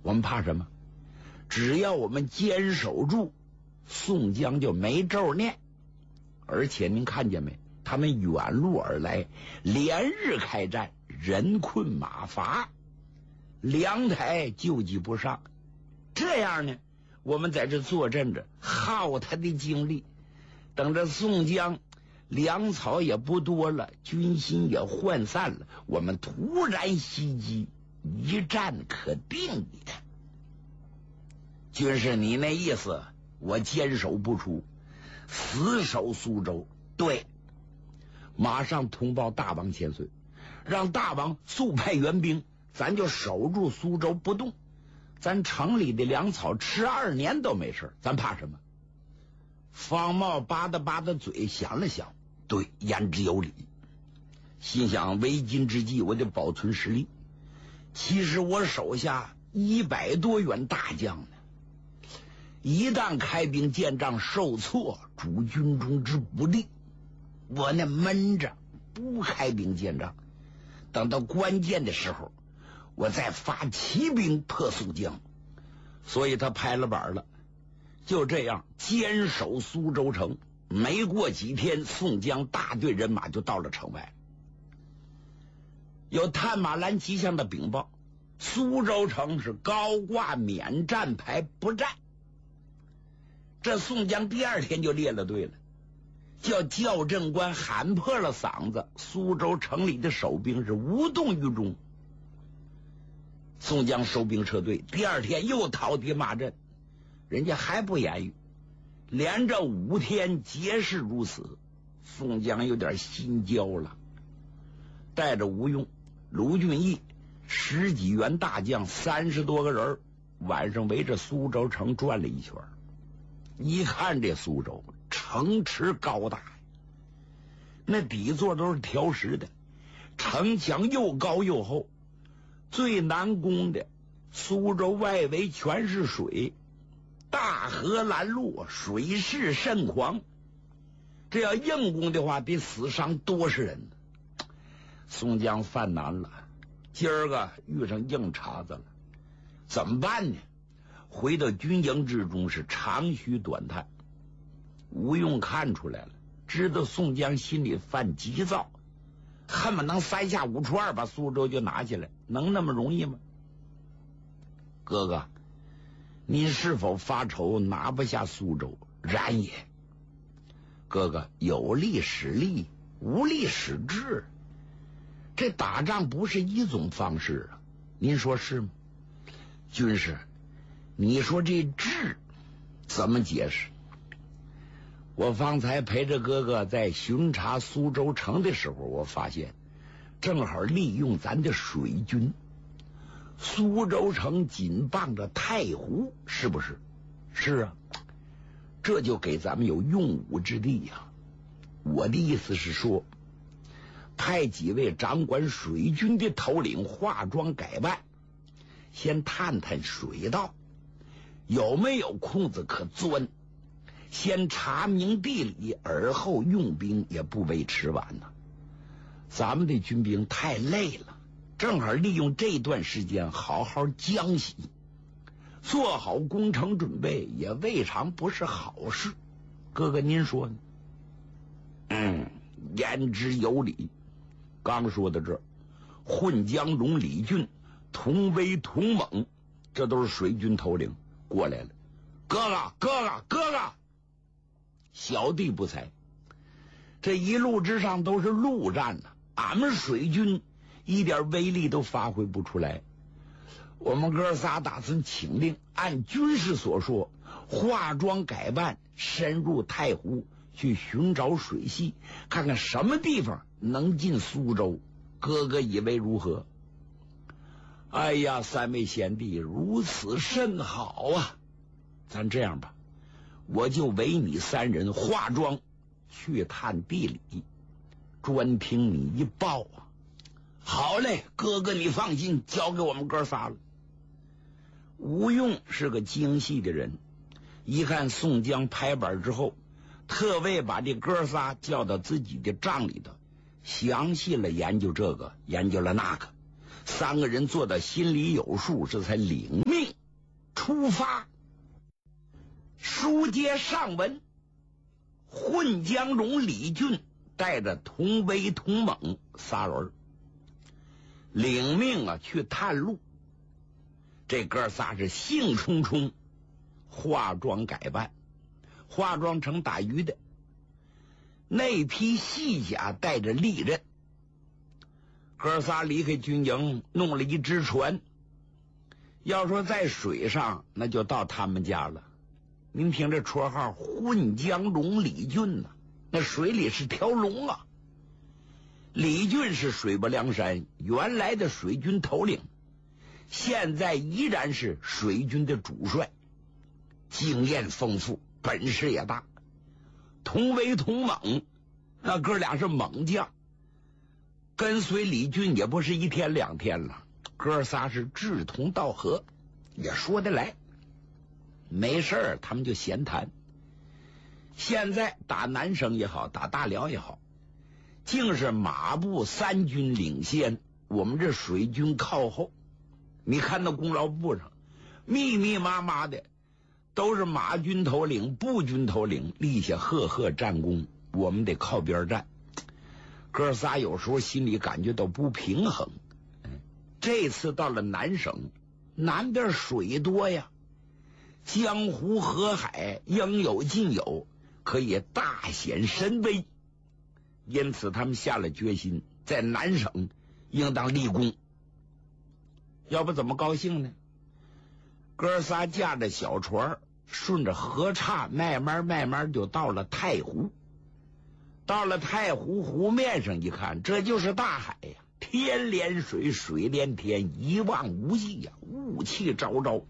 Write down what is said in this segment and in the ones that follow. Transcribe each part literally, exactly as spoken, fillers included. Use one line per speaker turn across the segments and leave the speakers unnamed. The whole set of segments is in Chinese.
我们怕什么？只要我们坚守住，宋江就没咒念。而且您看见没？他们远路而来，连日开战，人困马乏，粮台救济不上。这样呢，我们在这坐镇着，耗他的精力，等着宋江粮草也不多了，军心也涣散了，我们突然袭击，一战可定的。军师，你那意思，我坚守不出，死守苏州。对，马上通报大王千岁，让大王速派援兵，咱就守住苏州不动。咱城里的粮草吃二年都没事，咱怕什么？方茂吧嗒吧嗒嘴，想了想，对，言之有理。心想为今之计，我得保存实力。其实我手下一百多员大将呢，一旦开兵见仗受挫，主军中之不利，我呢闷着不开兵见仗，等到关键的时候，我再发骑兵破宋江。所以他拍了板了，就这样坚守苏州城。没过几天，宋江大队人马就到了城外。有探马兰吉祥的禀报，苏州城是高挂免战牌不战。这宋江第二天就列了队了，叫校正官喊破了嗓子，苏州城里的守兵是无动于衷。宋江收兵撤退，第二天又讨敌骂阵，人家还不言语，连着五天皆是如此。宋江有点心焦了，带着吴用、卢俊义十几员大将，三十多个人，晚上围着苏州城转了一圈。一看这苏州城池高大，那底座都是条石的，城墙又高又厚，最难攻的苏州外围全是水，大河拦路，水势甚狂，这要硬攻的话，得死伤多少人呢？宋江犯难了，今儿个遇上硬茬子了，怎么办呢？回到军营之中是长吁短叹。吴用看出来了，知道宋江心里犯急躁，恨不能三下五除二把苏州就拿下来，能那么容易吗？哥哥，你是否发愁拿不下苏州？然也。哥哥，有力使力，无力使智，这打仗不是一种方式啊，您说是吗？军师，你说这智怎么解释？我方才陪着哥哥在巡查苏州城的时候，我发现正好利用咱的水军，苏州城紧傍着太湖，是不是？是啊，这就给咱们有用武之地呀、啊。我的意思是说，派几位掌管水军的头领化妆改扮，先探探水道有没有空子可钻，先查明地理，而后用兵也不为迟晚呢。咱们的军兵太累了，正好利用这段时间好好江洗，做好攻城准备，也未尝不是好事。哥哥您说呢？嗯，言之有理。刚说到这儿，混江龙、李俊同威同猛，这都是水军头领过来了。哥哥哥哥哥哥，小弟不才，这一路之上都是陆战呢、啊，俺们水军一点威力都发挥不出来。我们哥仨打算请令，按军师所说，化妆改扮，深入太湖去寻找水系，看看什么地方能进苏州。哥哥以为如何？哎呀，三位贤弟，如此甚好啊！咱这样吧，我就委你三人化妆去探地理，专听你一报啊。好嘞，哥哥你放心，交给我们哥仨了。吴用是个精细的人，一看宋江拍板之后，特为把这哥仨叫到自己的帐里头，详细了研究这个，研究了那个。三个人做到心里有数，这才领命出发。书接上文，混江荣、李俊带着童威、童猛仨人领命啊去探路。这哥仨是兴冲冲化妆改扮，化妆成打鱼的，那批细甲带着利刃。哥仨离开军营，弄了一只船，要说在水上那就到他们家了。您听这绰号混江龙李俊呐、啊，那水里是条龙啊。李俊是水泊梁山原来的水军头领，现在依然是水军的主帅，经验丰富，本事也大。同为同猛，那哥俩是猛将，跟随李俊也不是一天两天了，哥仨是志同道合，也说得来。没事儿他们就闲谈。现在打南省也好，打大辽也好，竟是马步三军领先，我们这水军靠后。你看那功劳簿上密密麻麻的都是马军头领、步军头领立下赫赫战功，我们得靠边站。哥仨有时候心里感觉到不平衡。这次到了南省，南边水多呀，江湖河海应有尽有，可以大显神威。因此他们下了决心，在南省应当立功。要不怎么高兴呢？哥仨驾着小船，顺着河岔慢慢慢慢就到了太湖。到了太湖湖面上一看，这就是大海呀，天连水，水连天，一望无际呀，雾气昭昭。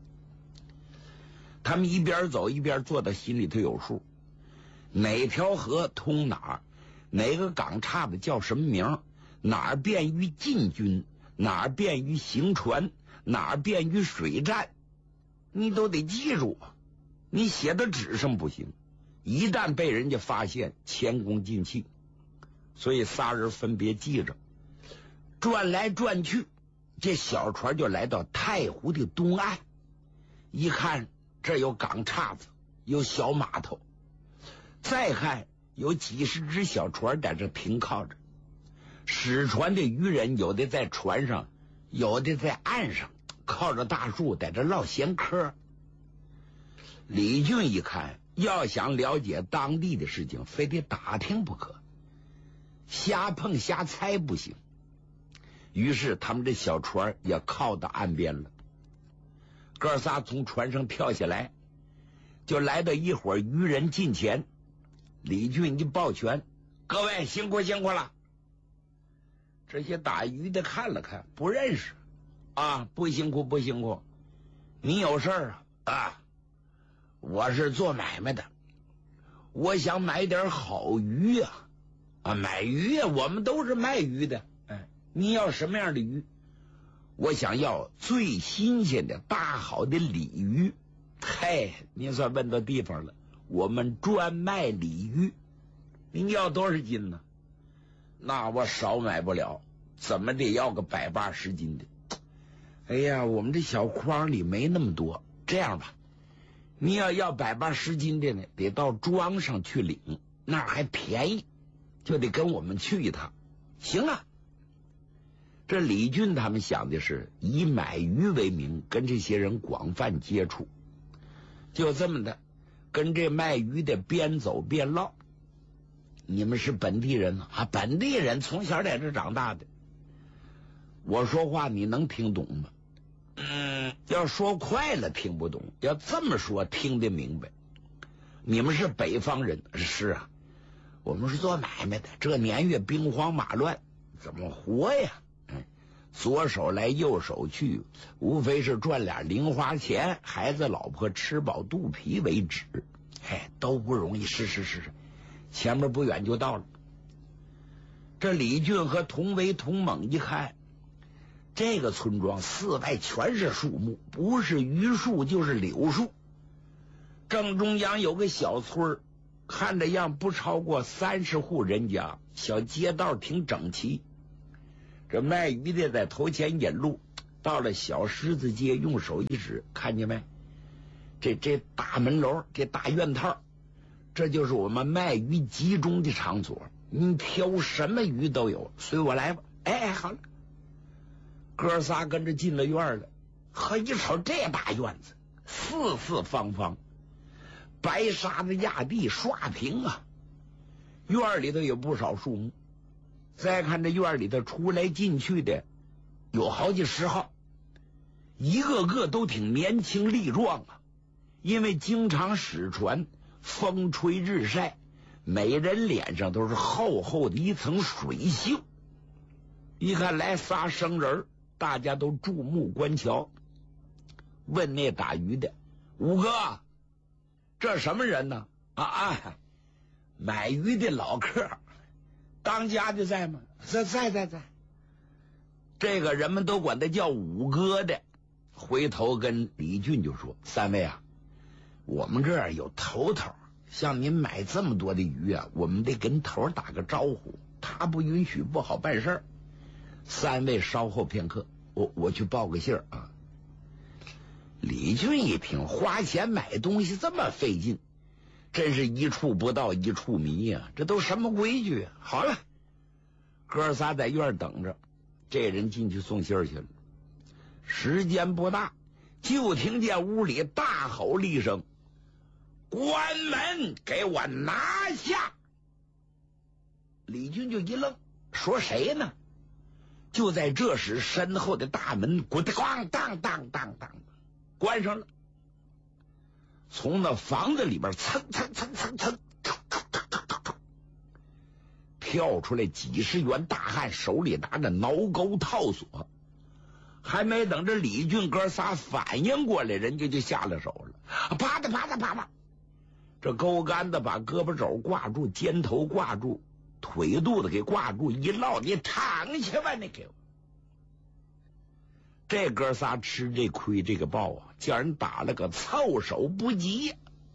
他们一边走一边做到心里头有数，哪条河通哪儿，哪个港岔子叫什么名，哪儿便于进军，哪儿便于行船，哪儿便于水战，你都得记住啊。你写到纸上不行，一旦被人家发现，前功尽弃。所以仨人分别记着，转来转去，这小船就来到太湖的东岸。一看这有港岔子，有小码头，再看有几十只小船在这停靠着。使船的渔人有的在船上，有的在岸上，靠着大树在这唠闲嗑。李俊一看，要想了解当地的事情，非得打听不可，瞎碰瞎猜不行。于是他们这小船也靠到岸边了。哥仨从船上跳下来，就来到一伙渔人近前。李俊一抱拳：“各位辛苦辛苦了。”这些打鱼的看了看，不认识啊，不辛苦不辛苦。你有事儿啊？啊，我是做买卖的，我想买点好鱼呀、啊。啊，买鱼呀、啊，我们都是卖鱼的。哎，你要什么样的鱼？我想要最新鲜的大好的鲤鱼。嘿，您算问到地方了，我们专卖鲤鱼。您要多少斤呢？那我少买不了，怎么得要个百八十斤的。哎呀，我们这小筐里没那么多。这样吧，你要要百八十斤的呢，得到庄上去领，那儿还便宜，就得跟我们去一趟。行啊。这李俊他们想的是以买鱼为名，跟这些人广泛接触，就这么的跟这卖鱼的边走边唠。你们是本地人啊？本地人，从小在这长大的。我说话你能听懂吗？嗯，要说快了听不懂，要这么说听得明白。你们是北方人？是啊，我们是做买卖的，这年月兵荒马乱，怎么活呀？嗯，左手来右手去，无非是赚点零花钱，孩子老婆吃饱肚皮为止。哎，都不容易。是是是是。前面不远就到了。这李俊和童威童猛一看，这个村庄四外全是树木，不是榆树就是柳树。正中央有个小村，看着样不超过三十户人家，小街道挺整齐。这卖鱼的在头前引路，到了小狮子街，用手一指，看见没？ 这这大门楼，这大院套，这就是我们卖鱼集中的场所。你挑什么鱼都有，随我来吧。哎，好了，哥仨跟着进了院了。呵，一瞅这大院子，四四方方，白沙子压地，刷平啊。院里头有不少树木。再看这院里头出来进去的有好几十号，一个个都挺年轻力壮啊。因为经常使船，风吹日晒，每人脸上都是厚厚的一层水锈。一看来仨生人，大家都注目观瞧。问那打鱼的：“五哥，这什么人呢？”啊啊，买鱼的老客，当家的在吗？在在在在。这个人们都管他叫五哥的，回头跟李俊就说：“三位啊，我们这儿有头头，像您买这么多的鱼啊，我们得跟头打个招呼，他不允许不好办事儿。三位稍后片刻，我我去报个信儿啊。”李俊一听，花钱买东西这么费劲，真是一处不到一处迷呀、啊！这都什么规矩啊？好了，哥仨在院等着，这人进去送信儿去了。时间不大，就听见屋里大吼了一声：“关门，给我拿下！”李俊就一愣，说谁呢？就在这时，身后的大门咣当当当当当关上了。从那房子里边蹭蹭蹭蹭蹭跳出来几十员大汉，手里拿着挠钩套索。还没等着李俊哥仨反应过来，人家就下了手了，啪嗒啪嗒啪嗒，这钩竿子把胳膊肘挂住，肩头挂住，腿肚子给挂住，一落，你躺下吧，你给我。这哥仨吃这亏，这个报啊，叫人打了个措手不及，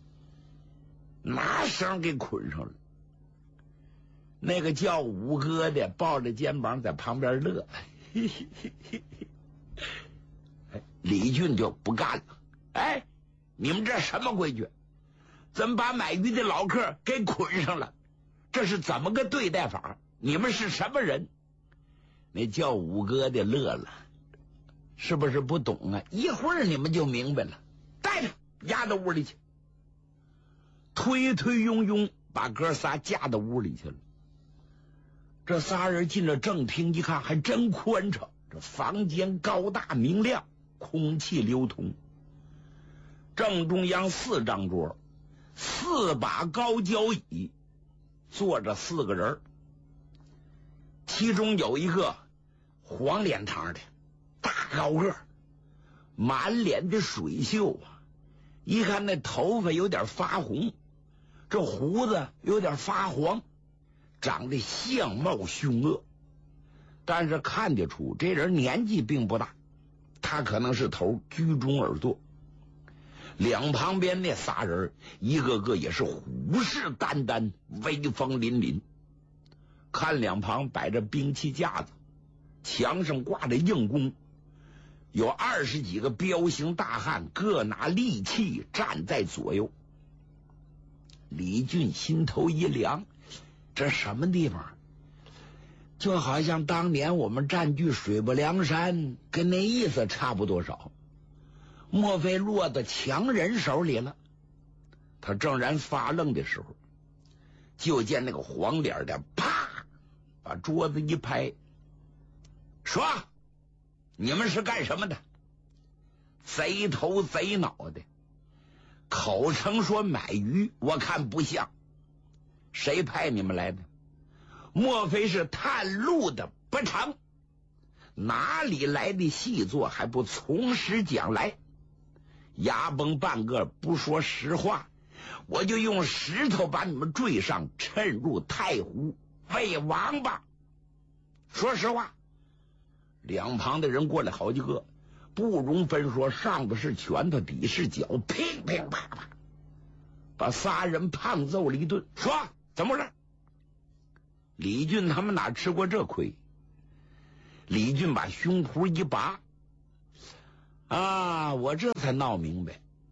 拿绳给捆上了。那个叫五哥的抱着肩膀在旁边乐，嘿嘿嘿嘿嘿。李俊就不干了，哎，你们这什么规矩？怎么把买鱼的老客给捆上了？这是怎么个对待法？你们是什么人？那叫五哥的乐了，是不是不懂啊？一会儿你们就明白了。带着押到屋里去，推推拥拥把哥仨架到屋里去了。这仨人进了正厅一看，还真宽敞。这房间高大明亮，空气流通。正中央四张桌，四把高脚椅，坐着四个人，其中有一个黄脸膛的大高个，满脸的水锈啊，一看那头发有点发红，这胡子有点发黄，长得相貌凶恶，但是看得出这人年纪并不大，他可能是头，居中而坐。两旁边那仨人一个个也是虎视眈眈，威风凛凛。看两旁摆着兵器架子，墙上挂着硬弓，有二十几个彪形大汉，各拿利器站在左右。李俊心头一凉，这什么地方？就好像当年我们占据水泊梁山，跟那意思差不多少。莫非落到强人手里了？他正然发愣的时候，就见那个黄脸的啪把桌子一拍，说：“你们是干什么的？贼头贼脑的，口称说买鱼，我看不像。谁派你们来的？莫非是探路的不成？哪里来的细作，还不从实讲来？牙崩半个不说实话，我就用石头把你们坠上，沉入太湖为王八。说实话。”两旁的人过来好几个，不容分说，上的是拳头，底是脚，乒乒啪啪把仨人胖揍了一顿。说怎么回事？李俊他们哪吃过这亏？李俊把胸脯一拔，啊，我这才闹明白，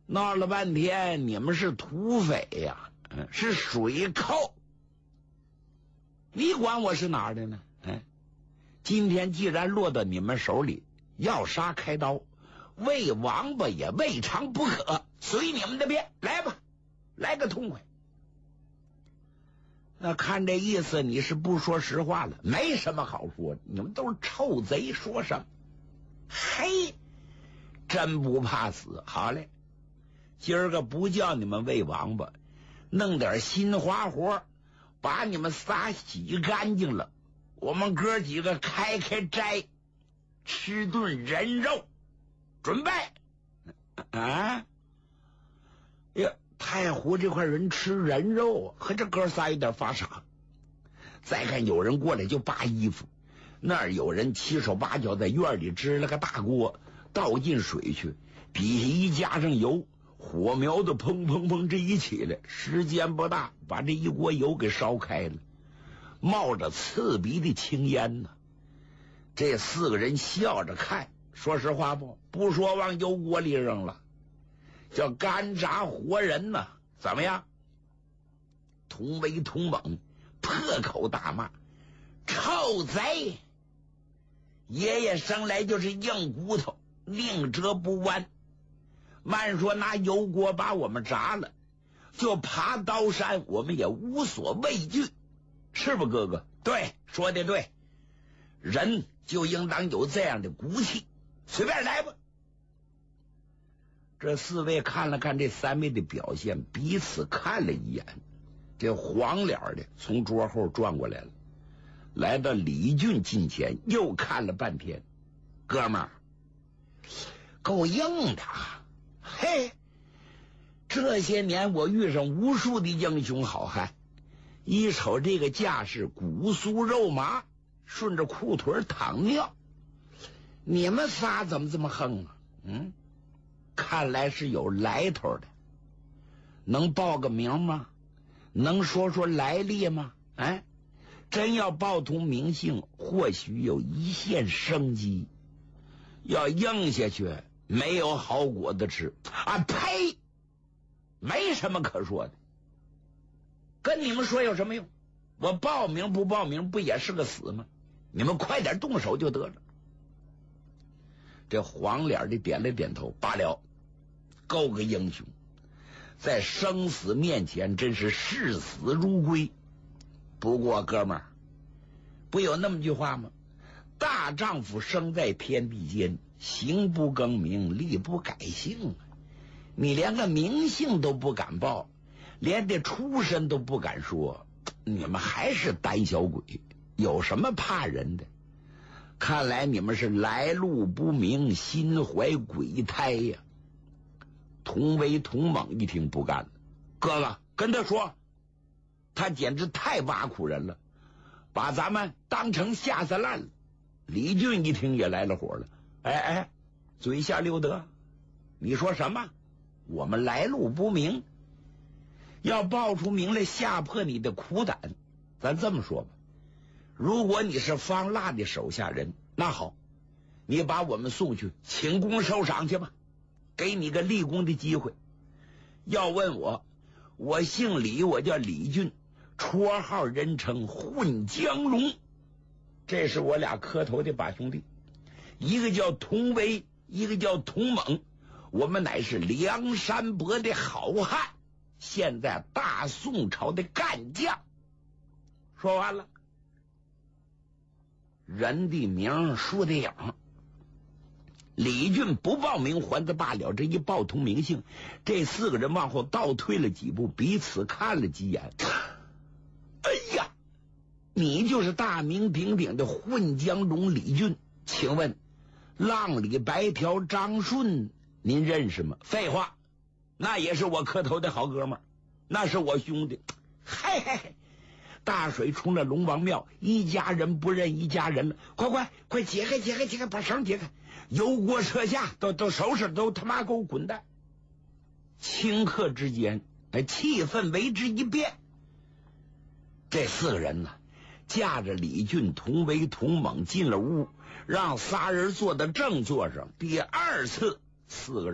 闹了半天你们是土匪呀、啊，是水寇，你管我是哪儿的呢？嗯，今天既然落到你们手里，要杀开刀，喂王八也未尝不可，随你们的便，来吧，来个痛快。那看这意思你是不说实话了，没什么好说，你们都是臭贼，说什么？嘿，真不怕死。好嘞，今儿个不叫你们喂王八，弄点新花活，把你们仨洗干净了，我们哥几个开开斋，吃顿人肉，准备啊！呀，太湖这块人吃人肉，和这哥仨有点发傻。再看有人过来就扒衣服，那儿有人七手八脚在院里支了个大锅，倒进水去，底下一加上油，火苗子砰砰砰这一起来，时间不大，把这一锅油给烧开了，冒着刺鼻的青烟呢。这四个人笑着看，说实话不不说往油锅里扔了，叫干炸活人呢。怎么样？同威同猛破口大骂：臭贼！爷爷生来就是硬骨头，宁折不弯。慢说拿油锅把我们炸了，就爬刀山我们也无所畏惧，是不哥哥？对，说的对，人就应当有这样的骨气，随便来吧。这四位看了看这三位的表现，彼此看了一眼，这黄脸的从桌后转过来了，来到李俊近前，又看了半天。哥们儿够硬的，嘿，这些年我遇上无数的英雄好汉，一瞅这个架势，骨酥肉麻，顺着裤腿淌尿，你们仨怎么这么横啊？嗯，看来是有来头的，能报个名吗？能说说来历吗？哎，真要报通名姓，或许有一线生机。要硬下去，没有好果子吃啊！呸，没什么可说的，跟你们说有什么用？我报名不报名不也是个死吗？你们快点动手就得了。这黄脸的点了点头，罢了，够个英雄，在生死面前真是视死如归。不过哥们儿，不有那么句话吗？大丈夫生在天地间，行不更名，立不改姓。你连个名姓都不敢报，连这出身都不敢说，你们还是胆小鬼，有什么怕人的？看来你们是来路不明，心怀鬼胎呀！同威同猛一听不干了，哥哥跟他说，他简直太挖苦人了，把咱们当成下三滥了。李俊一听也来了火了，哎哎，嘴下溜得，你说什么？我们来路不明，要报出名来吓破你的苦胆。咱这么说吧，如果你是方腊的手下人，那好，你把我们送去请功受赏去吧，给你个立功的机会。要问我，我姓李，我叫李俊，绰号人称混江龙，这是我俩磕头的把兄弟，一个叫同威，一个叫同猛，我们乃是梁山伯的好汉，现在大宋朝的干将。说完了，人的名树的影，李俊不报名还则罢了，这一报同名姓，这四个人往后倒退了几步，彼此看了几眼。哎呀，你就是大名鼎鼎的混江龙李俊，请问浪里白条张顺您认识吗？废话，那也是我磕头的好哥们儿，那是我兄弟。嘿嘿嘿，大水冲了龙王庙，一家人不认一家人了，快快快解开解开解开，把绳解开，油锅撤下，都都收拾，都他妈给我滚蛋！顷刻之间，气氛为之一变。这四个人呢，架着李俊、同威、同猛进了屋，让仨人坐到正座上。第二次，四个人